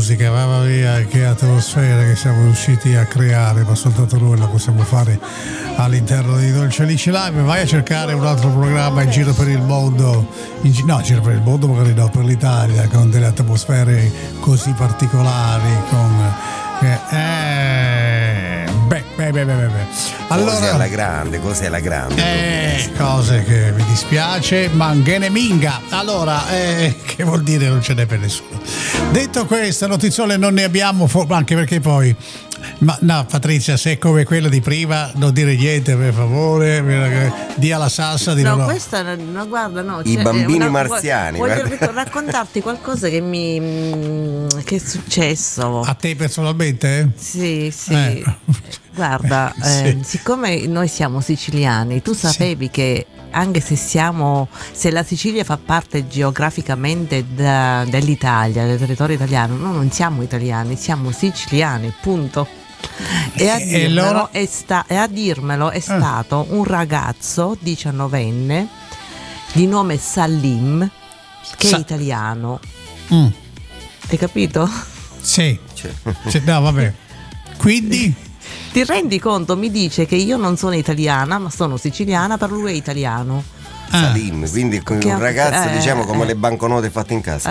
musica, mamma mia, che atmosfera che siamo riusciti a creare, ma soltanto noi la possiamo fare all'interno di Dolce Alice Live. Vai a cercare un altro programma in giro per il mondo, in giro per il mondo magari no, per l'Italia, con delle atmosfere così particolari, con allora, cos'è alla grande, cose che mi dispiace, Manghene Minga. Allora, che vuol dire non ce n'è per nessuno. Detto questo, notiziole non ne abbiamo, anche perché poi no, Patrizia, se è come quella di prima, non dire niente per favore, dia la salsa di no. Questa no, guarda, no, i bambini marziani. Voglio raccontarti qualcosa che che è successo a te personalmente? Sì. Guarda, sì. Siccome noi siamo siciliani, tu sapevi che anche se la Sicilia fa parte geograficamente dell'Italia, del territorio italiano, noi non siamo italiani, siamo siciliani, punto. E a dirmelo è stato un ragazzo 19enne di nome Salim, che è italiano. Hai capito? Sì. No, vabbè. Quindi ti rendi conto? Mi dice che io non sono italiana, ma sono siciliana, per lui è italiano. Salim, quindi un ragazzo diciamo come le banconote fatte in casa.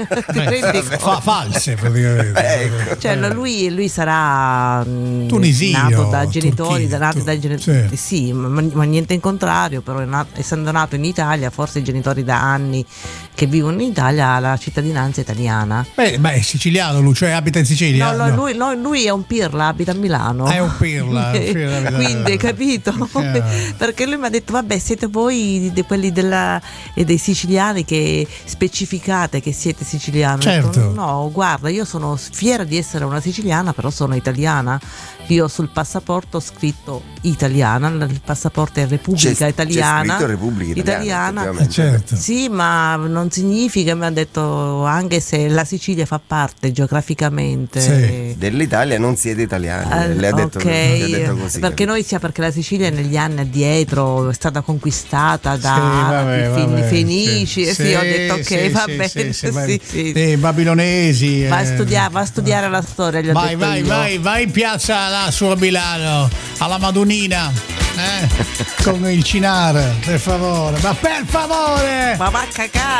False praticamente. Ecco. Cioè lui sarà tunisino, nato da genitori, sì. Sì, ma niente in contrario, però essendo nato in Italia, forse i genitori da anni che vivono in Italia ha la cittadinanza italiana. Beh, è siciliano, lui, cioè abita in Sicilia. No. Lui è un pirla, abita a Milano. È un pirla. Quindi, capito? Perché lui mi ha detto, vabbè, siete voi quelli dei siciliani che specificate che siete siciliani. Certo. Detto, no, guarda, io sono fiera di essere una siciliana, però sono italiana. Io sul passaporto ho scritto italiana, il passaporto è Repubblica Italiana. C'è scritto Repubblica Italiana. Certo. Sì, ma non significa, mi ha detto, anche se la Sicilia fa parte geograficamente dell'Italia, non siete italiani. Le ha detto così. Perché perché la Sicilia negli anni addietro è stata conquistata da Arabi, Fenici. Sì, ho detto ok, va bene. Babilonesi. Va a studiare la storia. Vai in piazza là su a Milano, alla Madonnina, con il Cinar, per favore. Ma per favore! Ma va a cacare!